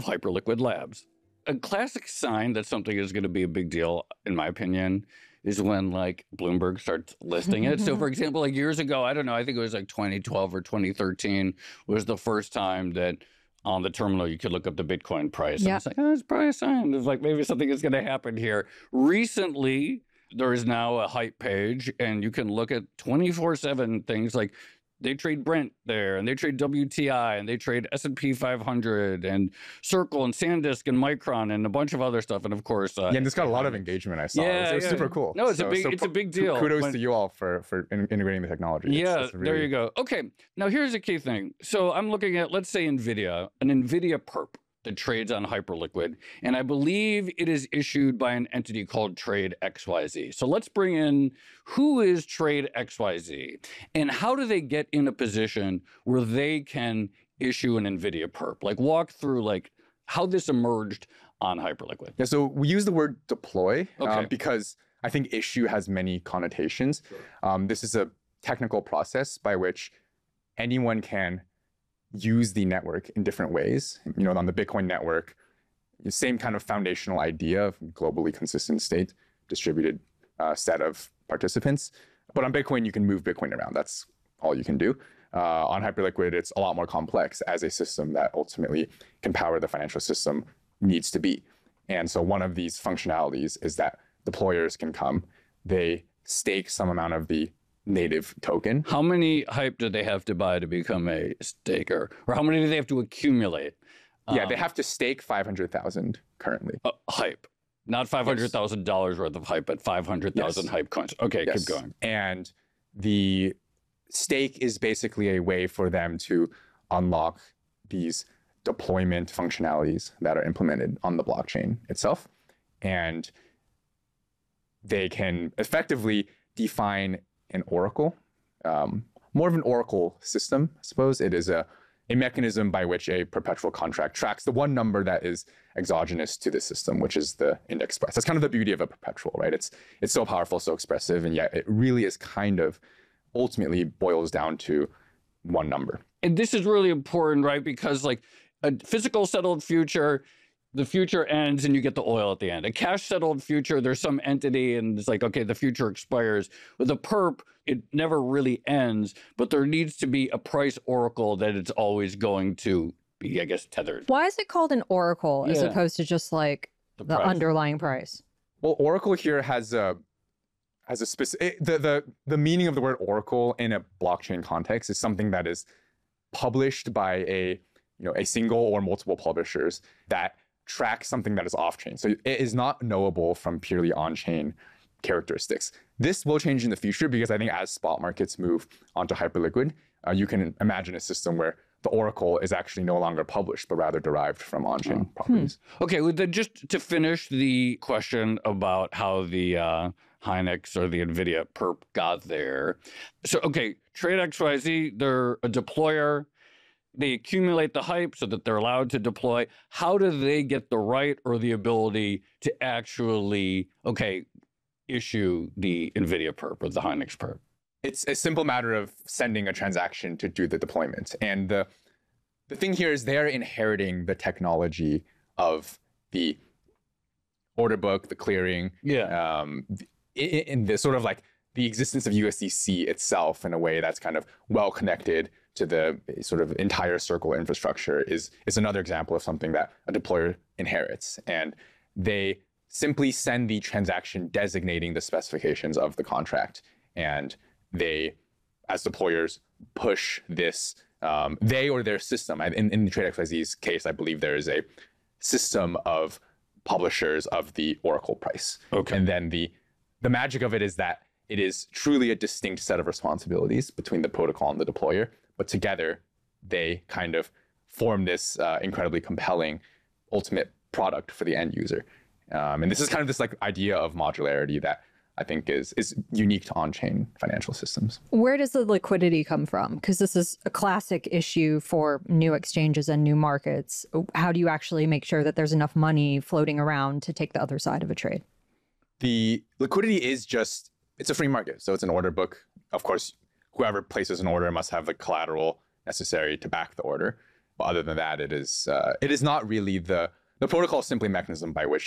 Hyperliquid Labs. A classic sign that something is going to be a big deal, in my opinion, is when like Bloomberg starts listing it. So for example, like years ago, I don't know, I think it was like 2012 or 2013 was the first time that on the terminal you could look up the Bitcoin price. And it's like, oh, it's probably a sign. It's like maybe something is going to happen here. Recently, there is now a hype page and you can look at 24/7 things like they trade Brent there, and they trade WTI, and they trade S&P 500, and Circle, and SanDisk, and Micron, and a bunch of other stuff. And of course, and it's got a lot of engagement. I saw. It was super cool. No, it's a big deal. Kudos to you all for integrating the technology. It's really... there you go. Okay, now here's a key thing. So I'm looking at, let's say, NVIDIA, an NVIDIA perp that trades on Hyperliquid, and I believe it is issued by an entity called Trade XYZ. So let's bring in, who is Trade XYZ, and how do they get in a position where they can issue an NVIDIA perp? Like walk through like how this emerged on Hyperliquid. Yeah, so we use the word deploy because I think issue has many connotations. Sure. This is a technical process by which anyone can use the network in different ways. You know, on the Bitcoin network, the same kind of foundational idea of globally consistent state, distributed set of participants. But on Bitcoin, you can move Bitcoin around. That's all you can do. On Hyperliquid, it's a lot more complex as a system that ultimately can power the financial system needs to be. And so one of these functionalities is that deployers can come, they stake some amount of the native token. How many hype do they have to buy to become a staker? Or how many do they have to accumulate? Yeah, they have to stake 500,000 currently. Hype. Not $500,000 worth of hype, but 500,000 hype coins. Okay, keep going. And the stake is basically a way for them to unlock these deployment functionalities that are implemented on the blockchain itself. And they can effectively define an oracle, more of an oracle system, I suppose. It is a mechanism by which a perpetual contract tracks the one number that is exogenous to the system, which is the index price. That's kind of the beauty of a perpetual, right? It's so powerful, so expressive, and yet it really is kind of ultimately boils down to one number. And this is really important, right? Because like a physical settled future, the future ends and you get the oil at the end. A cash settled future, there's some entity and it's like, okay, the future expires. With a perp, it never really ends, but there needs to be a price oracle that it's always going to be, I guess, tethered. Why is it called an oracle as opposed to just like the underlying price? Well, oracle here has a specific, the meaning of the word oracle in a blockchain context is something that is published by a single or multiple publishers that track something that is off-chain. So it is not knowable from purely on-chain characteristics. This will change in the future because I think as spot markets move onto Hyperliquid, you can imagine a system where the oracle is actually no longer published, but rather derived from on-chain properties. Okay, well, then just to finish the question about how the Hynix or the NVIDIA perp got there. So, okay, Trade XYZ, they're a deployer. They accumulate the hype so that they're allowed to deploy. How do they get the right or the ability to actually, issue the NVIDIA perp or the Hynix perp? It's a simple matter of sending a transaction to do the deployment. And the thing here is they're inheriting the technology of the order book, the clearing, in the sort of like the existence of USDC itself in a way that's kind of well connected to the sort of entire Circle infrastructure is another example of something that a deployer inherits. And they simply send the transaction designating the specifications of the contract. And they, as deployers, push this, they or their system. In the Trade XYZ's case, I believe there is a system of publishers of the oracle price. Okay. And then the magic of it is that it is truly a distinct set of responsibilities between the protocol and the deployer, but together they kind of form this incredibly compelling ultimate product for the end user. And this is kind of this like idea of modularity that I think is unique to on-chain financial systems. Where does the liquidity come from? Because this is a classic issue for new exchanges and new markets. How do you actually make sure that there's enough money floating around to take the other side of a trade? The liquidity is just, it's a free market. So it's an order book. Of course, whoever places an order must have the collateral necessary to back the order. But other than that, it is not really the protocol is simply a mechanism by which